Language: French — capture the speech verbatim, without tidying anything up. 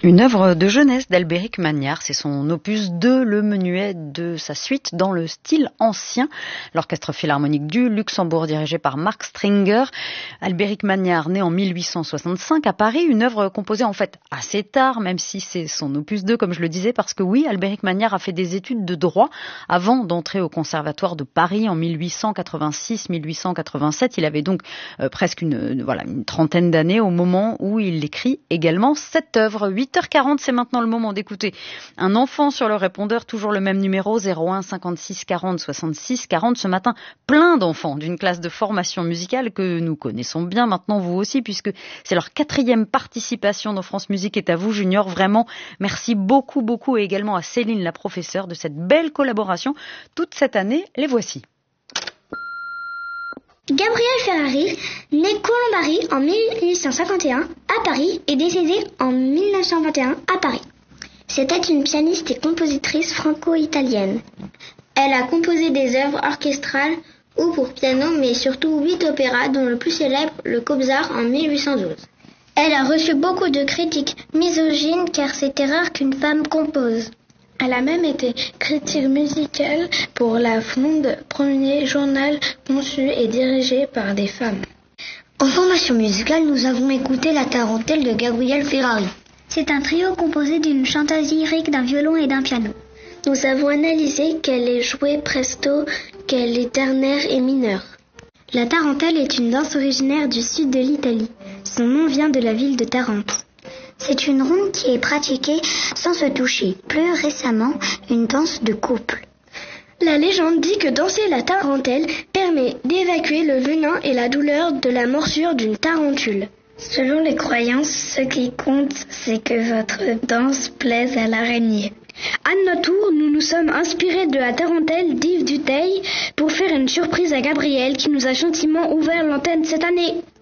Une œuvre de jeunesse d'Albéric Magnard, c'est son opus deux, le menuet de sa suite dans le style ancien. L'Orchestre Philharmonique du Luxembourg dirigé par Marc Stringer. Albéric Magnard, né en mille huit cent soixante-cinq à Paris, une œuvre composée en fait assez tard, même si c'est son opus deux comme je le disais, parce que oui, Albéric Magnard a fait des études de droit avant d'entrer au Conservatoire de Paris en mille huit cent quatre-vingt-six mille huit cent quatre-vingt-sept. Il avait donc euh, presque une, voilà, une trentaine d'années au moment où il écrit également cette œuvre. huit heures quarante, c'est maintenant le moment d'écouter un enfant sur le répondeur, toujours le même numéro, zéro un cinquante-six quarante soixante-six quarante. Ce matin, plein d'enfants d'une classe de formation musicale que nous connaissons bien maintenant, vous aussi, puisque c'est leur quatrième participation dans France Musique est à vous, Junior. Vraiment, merci beaucoup, beaucoup, et également à Céline, la professeure, de cette belle collaboration toute cette année. Les voici. Gabriel Ferrari, né Colombari en mille huit cent cinquante et un à Paris et décédé en mille neuf cent vingt et un à Paris. C'était une pianiste et compositrice franco-italienne. Elle a composé des œuvres orchestrales ou pour piano, mais surtout huit opéras, dont le plus célèbre, le Kobzar, en mille huit cent douze. Elle a reçu beaucoup de critiques misogynes car c'était rare qu'une femme compose. Elle a même été critique musicale pour La Fronde, premier journal conçu et dirigé par des femmes. En formation musicale, nous avons écouté La Tarentelle de Gabriel Ferrari. C'est un trio composé d'une chanteuse lyrique, d'un violon et d'un piano. Nous avons analysé qu'elle est jouée presto, qu'elle est ternaire et mineure. La tarentelle est une danse originaire du sud de l'Italie. Son nom vient de la ville de Tarente. C'est une ronde qui est pratiquée sans se toucher. Plus récemment, une danse de couple. La légende dit que danser la tarentelle permet d'évacuer le venin et la douleur de la morsure d'une tarentule. Selon les croyances, ce qui compte, c'est que votre danse plaise à l'araignée. À notre tour, nous nous sommes inspirés de la tarentelle d'Yves Duteil pour faire une surprise à Gabriel qui nous a gentiment ouvert l'antenne cette année.